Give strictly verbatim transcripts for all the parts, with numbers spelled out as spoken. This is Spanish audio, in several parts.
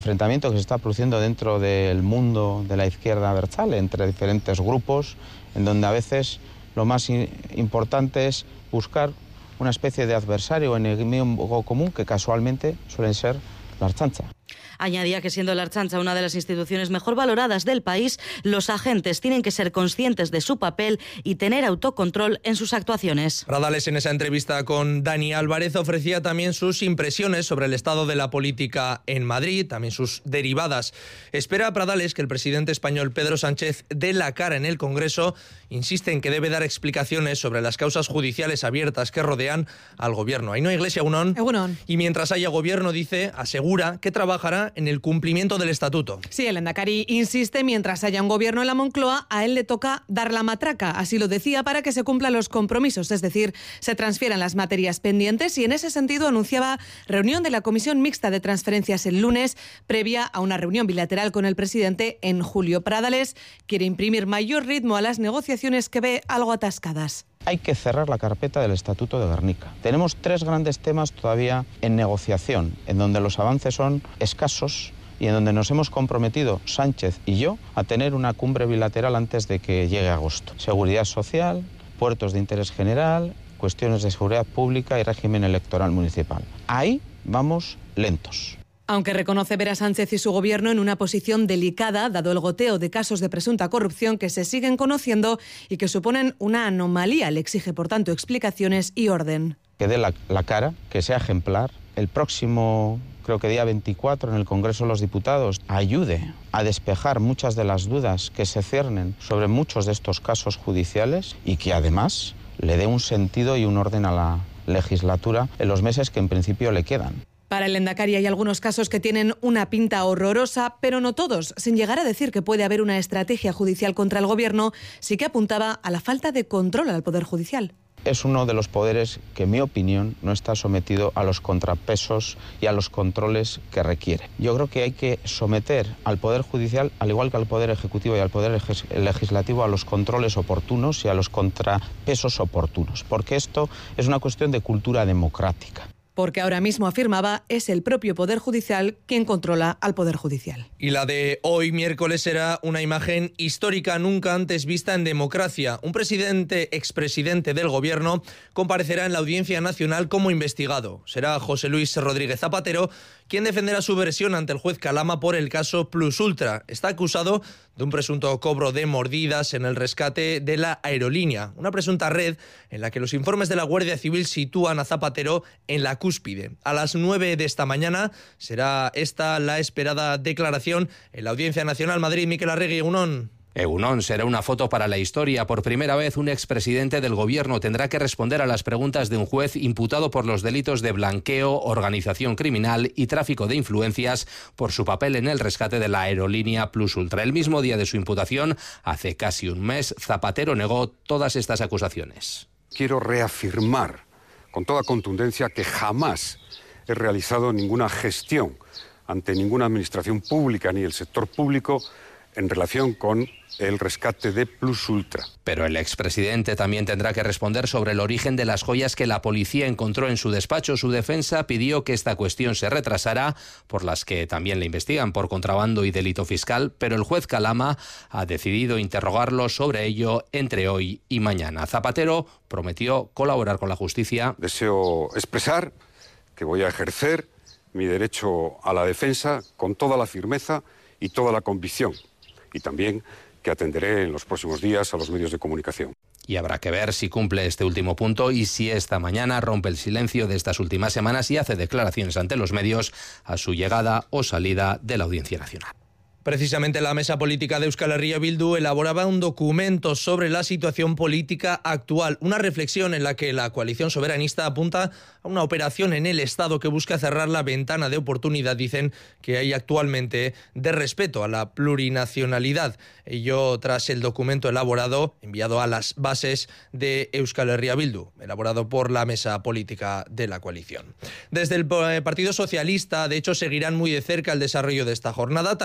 Enfrentamiento que se está produciendo dentro del mundo de la izquierda abertzale, entre diferentes grupos, en donde a veces lo más importante es buscar una especie de adversario o enemigo común que casualmente suelen ser la Ertzaintza. Añadía que siendo la Ertzaintza una de las instituciones mejor valoradas del país, los agentes tienen que ser conscientes de su papel y tener autocontrol en sus actuaciones. Pradales, en esa entrevista con Dani Álvarez, ofrecía también sus impresiones sobre el estado de la política en Madrid, también sus derivadas. Espera a Pradales que el presidente español Pedro Sánchez dé la cara en el Congreso. Insiste en que debe dar explicaciones sobre las causas judiciales abiertas que rodean al gobierno. Ainhoa Iglesia, Egunon. Egunon. Y mientras haya gobierno, dice, asegura que trabajará en el cumplimiento del estatuto. Sí, el Lehendakari insiste, mientras haya un gobierno en la Moncloa, a él le toca dar la matraca, así lo decía, para que se cumplan los compromisos, es decir, se transfieran las materias pendientes, y en ese sentido anunciaba reunión de la Comisión Mixta de Transferencias el lunes, previa a una reunión bilateral con el presidente en julio. Pradales quiere imprimir mayor ritmo a las negociaciones que ve algo atascadas. Hay que cerrar la carpeta del Estatuto de Gernika. Tenemos tres grandes temas todavía en negociación, en donde los avances son escasos y en donde nos hemos comprometido, Sánchez y yo, a tener una cumbre bilateral antes de que llegue agosto. Seguridad social, puertos de interés general, cuestiones de seguridad pública y régimen electoral municipal. Ahí vamos lentos. Aunque reconoce ver a Sánchez y su gobierno en una posición delicada, dado el goteo de casos de presunta corrupción que se siguen conociendo y que suponen una anomalía, le exige, por tanto, explicaciones y orden. Que dé la, la cara, que sea ejemplar. El próximo, creo que día veinticuatro, en el Congreso de los Diputados, ayude a despejar muchas de las dudas que se ciernen sobre muchos de estos casos judiciales y que además le dé un sentido y un orden a la legislatura en los meses que en principio le quedan. Para el Lehendakari hay algunos casos que tienen una pinta horrorosa, pero no todos. Sin llegar a decir que puede haber una estrategia judicial contra el gobierno, sí que apuntaba a la falta de control al Poder Judicial. Es uno de los poderes que, en mi opinión, no está sometido a los contrapesos y a los controles que requiere. Yo creo que hay que someter al Poder Judicial, al igual que al Poder Ejecutivo y al Poder Legislativo, a los controles oportunos y a los contrapesos oportunos, porque esto es una cuestión de cultura democrática. Porque ahora mismo, afirmaba, es el propio Poder Judicial quien controla al Poder Judicial. Y la de hoy, miércoles, será una imagen histórica nunca antes vista en democracia. Un presidente, expresidente del Gobierno, comparecerá en la Audiencia Nacional como investigado. Será José Luis Rodríguez Zapatero quien defenderá su versión ante el juez Calama por el caso Plus Ultra. Está acusado de un presunto cobro de mordidas en el rescate de la aerolínea, una presunta red en la que los informes de la Guardia Civil sitúan a Zapatero en la cúspide. A las nueve de esta mañana será esta la esperada declaración en la Audiencia Nacional. Madrid, Miquel Arregui, Egunon. Egunon, será una foto para la historia. Por primera vez, un expresidente del gobierno tendrá que responder a las preguntas de un juez imputado por los delitos de blanqueo, organización criminal y tráfico de influencias por su papel en el rescate de la aerolínea Plus Ultra. El mismo día de su imputación, hace casi un mes, Zapatero negó todas estas acusaciones. Quiero reafirmar con toda contundencia que jamás he realizado ninguna gestión ante ninguna administración pública ni el sector público en relación con el rescate de Plus Ultra. Pero el expresidente también tendrá que responder sobre el origen de las joyas que la policía encontró en su despacho. Su defensa pidió que esta cuestión se retrasara, por las que también le investigan por contrabando y delito fiscal, pero el juez Calama ha decidido interrogarlo sobre ello entre hoy y mañana. Zapatero prometió colaborar con la justicia. Deseo expresar que voy a ejercer mi derecho a la defensa con toda la firmeza y toda la convicción, y también que atenderé en los próximos días a los medios de comunicación. Y habrá que ver si cumple este último punto y si esta mañana rompe el silencio de estas últimas semanas y hace declaraciones ante los medios a su llegada o salida de la Audiencia Nacional. Precisamente la mesa política de Euskal Herria Bildu elaboraba un documento sobre la situación política actual, una reflexión en la que la coalición soberanista apunta a una operación en el Estado que busca cerrar la ventana de oportunidad, dicen, que hay actualmente de respeto a la plurinacionalidad. Ello tras el documento elaborado, enviado a las bases de Euskal Herria Bildu, elaborado por la mesa política de la coalición. Desde el Partido Socialista, de hecho, seguirán muy de cerca el desarrollo de esta jornada, tal y como lo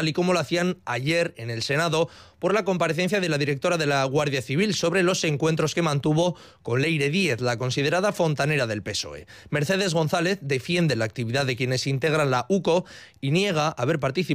hacían ayer en el Senado por la comparecencia de la directora de la Guardia Civil sobre los encuentros que mantuvo con Leire Díez, la considerada fontanera del P S O E. Mercedes González defiende la actividad de quienes integran la U C O y niega haber participado